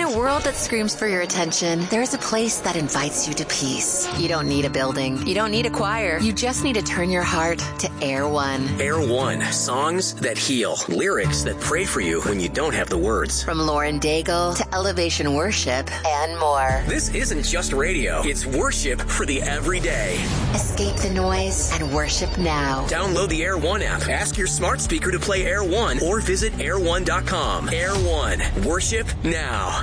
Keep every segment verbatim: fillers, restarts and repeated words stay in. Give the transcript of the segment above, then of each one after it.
a world that screams for your attention, there's a place that invites you to peace. You don't need a building. You don't need a choir. You just need to turn your heart to Air One. Air One. Songs that heal. Lyrics that pray for you when you don't have the words. From Lauren Daigle to Elevation Worship and more. This isn't just radio. It's worship for the everyday. Escape the noise and worship now. Download the Air One app. Ask your smart speaker to play Air One or visit air one dot com. Air One. Worship now.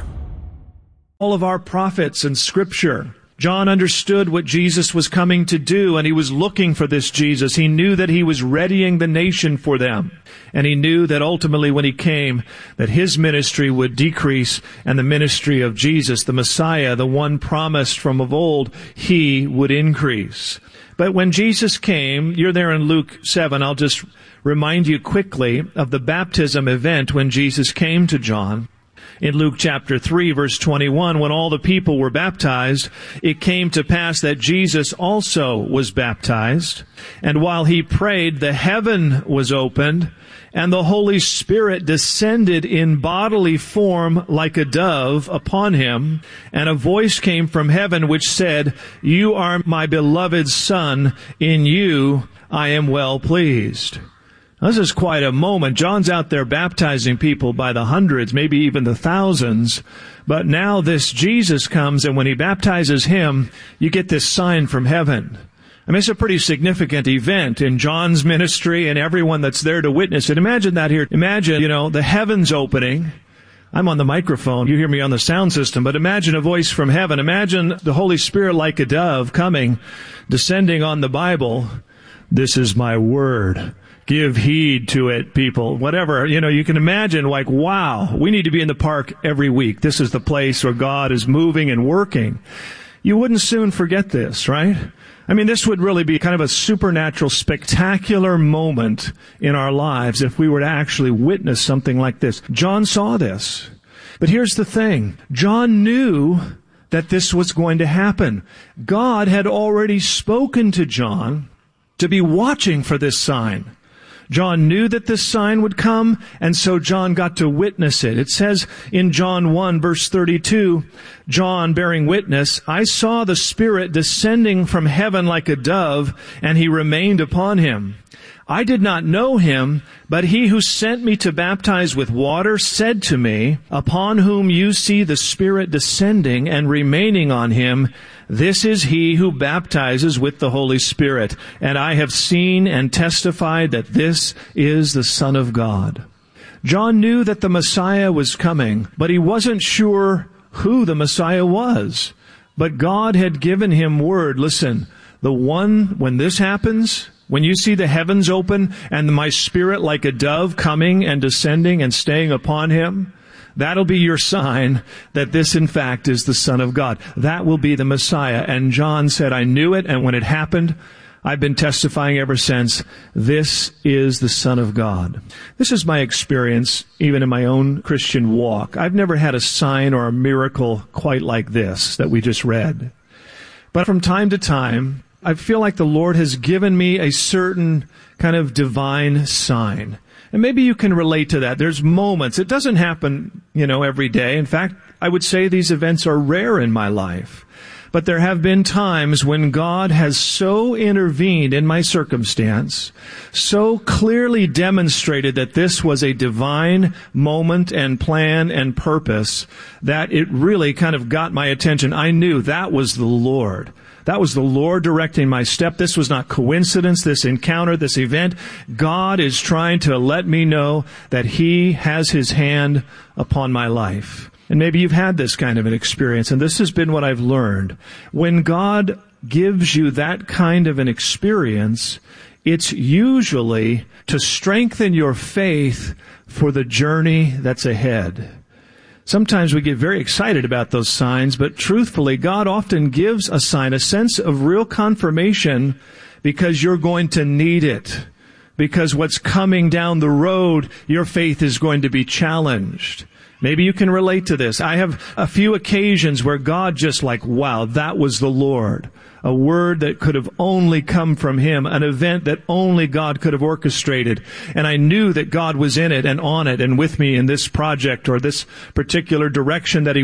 All of our prophets and scripture. John understood what Jesus was coming to do, and he was looking for this Jesus. He knew that he was readying the nation for them. And he knew that ultimately when he came, that his ministry would decrease and the ministry of Jesus, the Messiah, the one promised from of old, he would increase. But when Jesus came, you're there in Luke seven, I'll just remind you quickly of the baptism event when Jesus came to John. In Luke chapter three, verse twenty-one, when all the people were baptized, it came to pass that Jesus also was baptized. And while he prayed, the heaven was opened, and the Holy Spirit descended in bodily form like a dove upon him. And a voice came from heaven which said, "You are my beloved Son, in you I am well pleased." This is quite a moment. John's out there baptizing people by the hundreds, maybe even the thousands. But now this Jesus comes, and when he baptizes him, you get this sign from heaven. I mean, it's a pretty significant event in John's ministry and everyone that's there to witness it. Imagine that here. Imagine, you know, the heavens opening. I'm on the microphone. You hear me on the sound system. But imagine a voice from heaven. Imagine the Holy Spirit like a dove coming, descending on the Bible. This is my word. Give heed to it, people. Whatever. You know, you can imagine like, wow, we need to be in the park every week. This is the place where God is moving and working. You wouldn't soon forget this, right? I mean, this would really be kind of a supernatural, spectacular moment in our lives if we were to actually witness something like this. John saw this. But here's the thing. John knew that this was going to happen. God had already spoken to John to be watching for this sign. John knew that this sign would come, and so John got to witness it. It says in John one, verse thirty-two, John bearing witness, "I saw the Spirit descending from heaven like a dove, and he remained upon him. I did not know him, but he who sent me to baptize with water said to me, upon whom you see the Spirit descending and remaining on him, this is he who baptizes with the Holy Spirit. And I have seen and testified that this is the Son of God." John knew that the Messiah was coming, but he wasn't sure who the Messiah was. But God had given him word. Listen, the one, when this happens, when you see the heavens open and my Spirit like a dove coming and descending and staying upon him, that'll be your sign that this, in fact, is the Son of God. That will be the Messiah. And John said, I knew it, and when it happened, I've been testifying ever since, this is the Son of God. This is my experience, even in my own Christian walk. I've never had a sign or a miracle quite like this that we just read. But from time to time, I feel like the Lord has given me a certain kind of divine sign. And maybe you can relate to that. There's moments. It doesn't happen, you know, every day. In fact, I would say these events are rare in my life. But there have been times when God has so intervened in my circumstance, so clearly demonstrated that this was a divine moment and plan and purpose, that it really kind of got my attention. I knew that was the Lord. That was the Lord directing my step. This was not coincidence, this encounter, this event. God is trying to let me know that He has His hand upon my life. And maybe you've had this kind of an experience, and this has been what I've learned. When God gives you that kind of an experience, it's usually to strengthen your faith for the journey that's ahead. Sometimes we get very excited about those signs, but truthfully, God often gives a sign, a sense of real confirmation, because you're going to need it. Because what's coming down the road, your faith is going to be challenged. Maybe you can relate to this. I have a few occasions where God just like, wow, that was the Lord. A word that could have only come from Him, an event that only God could have orchestrated. And I knew that God was in it and on it and with me in this project or this particular direction that He